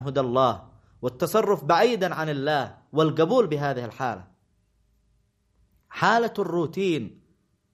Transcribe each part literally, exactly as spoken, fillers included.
هدى الله والتصرف بعيدا عن الله والقبول بهذه الحالة. حالة الروتين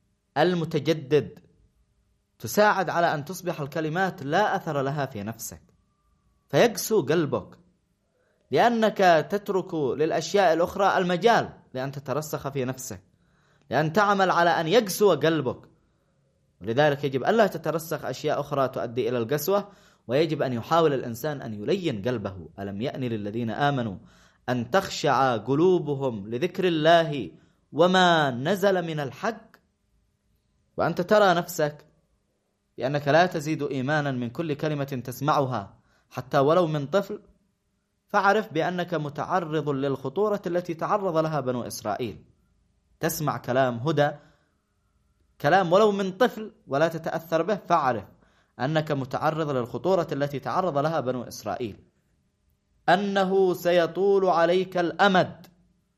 المتجدد تساعد على أن تصبح الكلمات لا أثر لها في نفسك، فيقسو قلبك، لأنك تترك للأشياء الأخرى المجال لأن تترسخ في نفسك، لأن تعمل على أن يقسو قلبك. ولذلك يجب ألا تترسخ أشياء أخرى تؤدي إلى القسوة، ويجب أن يحاول الإنسان أن يلين قلبه. ألم يأن للذين آمنوا أن تخشع قلوبهم لذكر الله وما نزل من الحق. وأنت ترى نفسك بأنك لا تزيد إيمانا من كل كلمة تسمعها حتى ولو من طفل، فاعرف بأنك متعرض للخطورة التي تعرض لها بنو إسرائيل. تسمع كلام هدى، كلام ولو من طفل، ولا تتأثر به، فاعرف أنك متعرض للخطورة التي تعرض لها بنو إسرائيل. أنه سيطول عليك الأمد،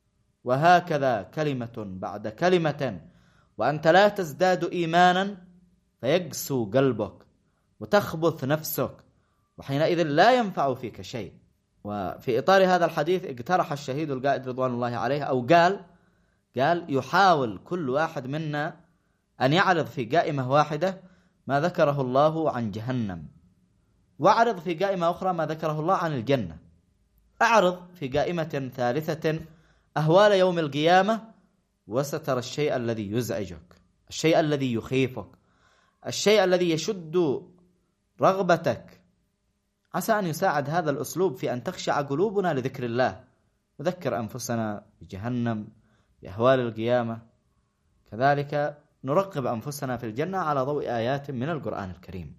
وهكذا كلمة بعد كلمة وأنت لا تزداد إيمانا، فيقسو قلبك وتخبث نفسك، وحينئذ لا ينفع فيك شيء. وفي إطار هذا الحديث اقترح الشهيد القائد رضوان الله عليه، أو قال قال يحاول كل واحد منا أن يعرض في قائمة واحدة ما ذكره الله عن جهنم، واعرض في قائمة أخرى ما ذكره الله عن الجنة. أعرض في قائمة ثالثة أهوال يوم القيامة، وسترى الشيء الذي يزعجك، الشيء الذي يخيفك، الشيء الذي يشد رغبتك. عسى أن يساعد هذا الأسلوب في أن تخشع قلوبنا لذكر الله، نذكر أنفسنا بجهنم، بأهوال القيامة، كذلك نرقب أنفسنا في الجنة على ضوء آيات من القرآن الكريم.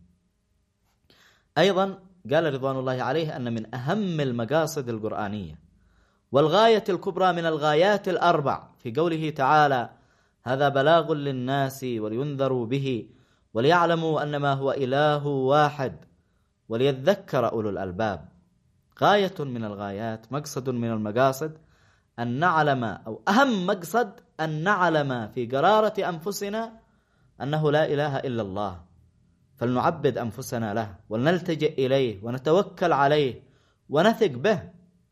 أيضا قال رضوان الله عليه أن من أهم المقاصد القرآنية والغاية الكبرى من الغايات الأربع في قوله تعالى: هذا بلاغ للناس ولينذروا به وليعلموا أنما هو إله واحد وليذكر أولو الألباب. غاية من الغايات، مقصد من المقاصد، أن نعلم، أو أهم مقصد أن نعلم في قرارة أنفسنا أنه لا إله إلا الله، فلنعبد أنفسنا له ونلتجئ إليه ونتوكل عليه ونثق به.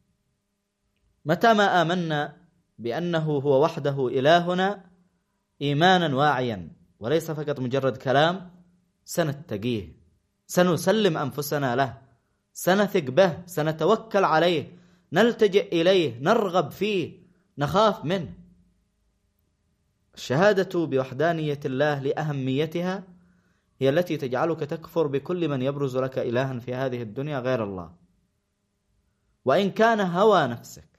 متى ما آمنا بأنه هو وحده إلهنا إيمانا واعيا وليس فقط مجرد كلام، سنتقيه، سنسلم أنفسنا له، سنثق به، سنتوكل عليه، نلتجئ إليه، نرغب فيه، نخاف منه. الشهادة بوحدانية الله لأهميتها هي التي تجعلك تكفر بكل من يبرز لك إلها في هذه الدنيا غير الله، وإن كان هوى نفسك.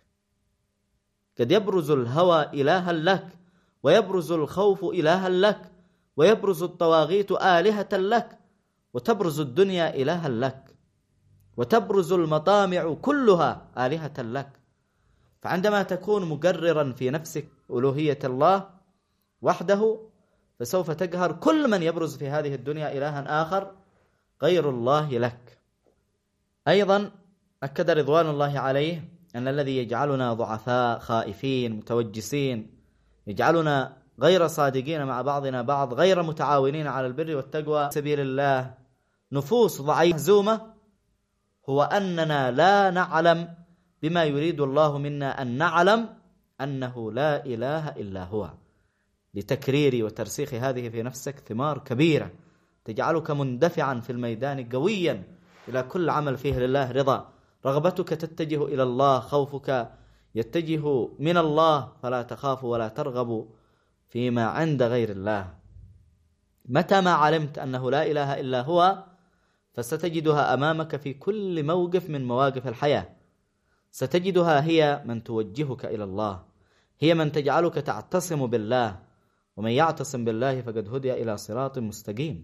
قد يبرز الهوى إلها لك، ويبرز الخوف إلها لك، ويبرز الطواغيت آلهة لك، وتبرز الدنيا إلها لك، وتبرز المطامع كلها آلهة لك. فعندما تكون مقررا في نفسك ألوهية الله وحده، فسوف تقهر كل من يبرز في هذه الدنيا إلها آخر غير الله لك. أيضا أكد رضوان الله عليه أن الذي يجعلنا ضعفاء خائفين متوجسين، يجعلنا غير صادقين مع بعضنا بعض، غير متعاونين على البر والتقوى سبيل الله، نفوس ضعيفة مهزومة، هو أننا لا نعلم بما يريد الله منا أن نعلم أنه لا إله إلا هو. لتكرير وترسيخ هذه في نفسك ثمار كبيرة تجعلك مندفعا في الميدان قويا إلى كل عمل فيه لله رضا. رغبتك تتجه إلى الله، خوفك يتجه من الله، فلا تخاف ولا ترغب فيما عند غير الله. متى ما علمت أنه لا إله إلا هو، فستجدها أمامك في كل موقف من مواقف الحياة. ستجدها هي من توجهك إلى الله، هي من تجعلك تعتصم بالله، ومن يعتصم بالله فقد هدي إلى صراط مستقيم.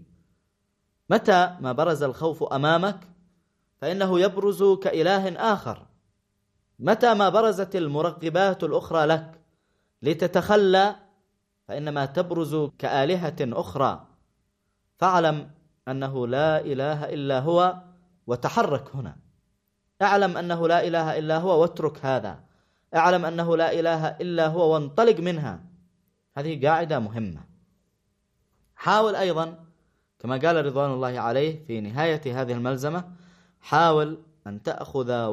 متى ما برز الخوف أمامك فإنه يبرز كإله آخر. متى ما برزت المرغبات الأخرى لك لتتخلى، فإنما تبرز كآلهة أخرى. فاعلم أنه لا إله إلا هو وتحرك هنا. اعلم أنه لا إله إلا هو واترك هذا. اعلم أنه لا إله إلا هو وانطلق منها. هذه قاعدة مهمة. حاول أيضا كما قال رضوان الله عليه في نهاية هذه الملزمة، حاول أن تأخذ